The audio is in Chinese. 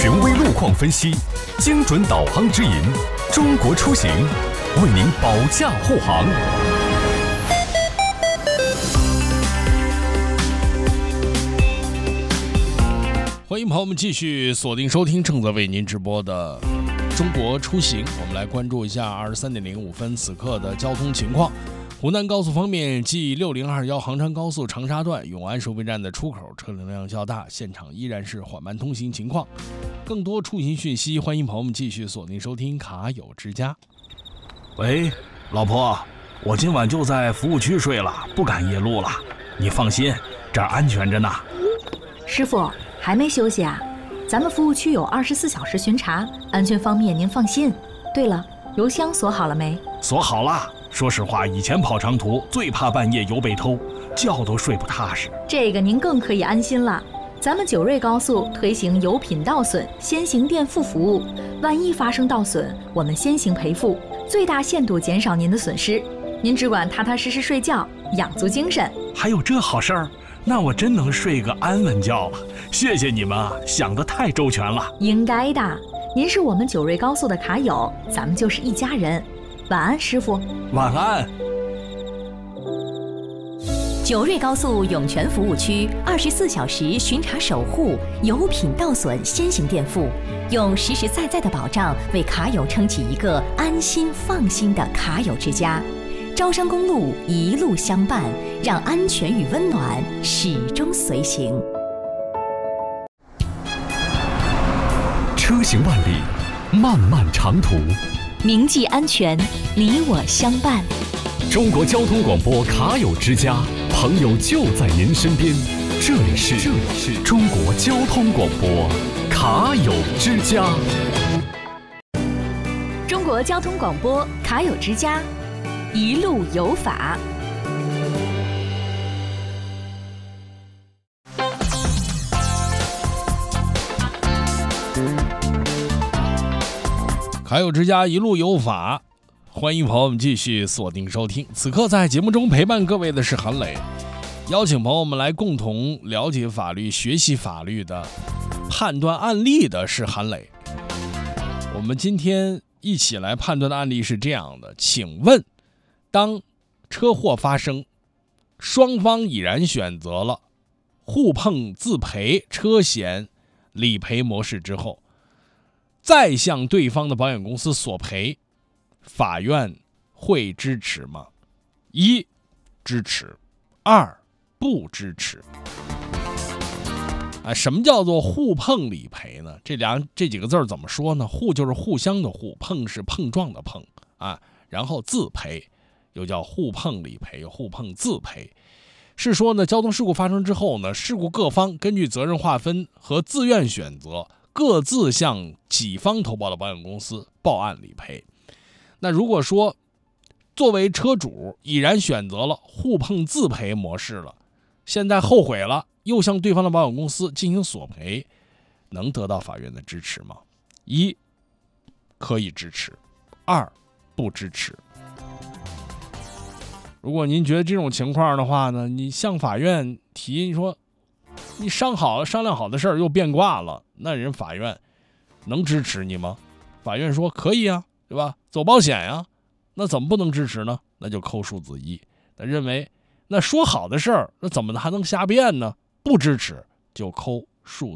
权威路况分析，精准导航指引，中国出行为您保驾护航。 欢迎朋友们继续锁定收听正在为您直播的中国出行。我们来关注一下23:05此刻的交通情况。湖南高速方面，继6021杭昌高速长沙段永安收费站的出口车流量较大，现场依然是缓慢通行情况。更多出行讯息，欢迎朋友们继续锁定收听卡友之家。 喂，老婆，我今晚就在服务区睡了，不赶夜路了。你放心，这儿安全着呢。 师傅还没休息啊？咱们服务区有24小时巡查，安全方面您放心。对了，油箱锁好了没？ 锁好了。说实话，以前跑长途最怕半夜油被偷，觉都睡不踏实。 这个您更可以安心了。咱们九瑞高速推行油品到损先行垫付服务，万一发生到损，我们先行赔付，最大限度减少您的损失。您只管踏踏实实睡觉，养足精神。 还有这好事儿？那我真能睡个安稳觉了。谢谢你们啊，想得太周全了。 应该的，您是我们九瑞高速的卡友，咱们就是一家人。晚安，师傅。 晚安。 九瑞高速涌泉服务区24小时巡查守护，油品到损先行垫付，用实实在在的保障为卡友撑起一个安心放心的卡友之家。招商公路一路相伴，让安全与温暖始终随行。 车行万里，漫漫长途， 铭记安全，你我相伴。 中国交通广播卡友之家，朋友就在您身边。这里是中国交通广播卡友之家。 中国交通广播卡友之家，一路有法。 卡友之家一路有法，欢迎朋友们继续锁定收听。此刻在节目中陪伴各位的是韩磊，邀请朋友们来共同了解法律、学习法律的判断案例的是韩磊。我们今天一起来判断的案例是这样的：请问，当车祸发生，双方已然选择了互碰自赔车险理赔模式之后，再向对方的保险公司索赔，法院会支持吗？一、支持；二、不支持。什么叫做互碰理赔呢？这几个字怎么说呢？互就是互相的互，碰是碰撞的碰啊，然后自赔又叫互碰理赔，又互碰自赔。是说呢，交通事故发生之后呢，事故各方根据责任划分和自愿选择，各自向己方投保的保险公司报案理赔。那如果说作为车主已然选择了互碰自赔模式了，现在后悔了，又向对方的保险公司进行索赔，能得到法院的支持吗？一、可以支持；二、不支持。如果您觉得这种情况的话呢，你向法院提，你说你商量好的事儿又变卦了，那人法院能支持你吗？法院说可以啊，对吧？走保险呀，那怎么不能支持呢？那就扣数字一。他认为那说好的事儿，那怎么还能瞎变呢？不支持就扣数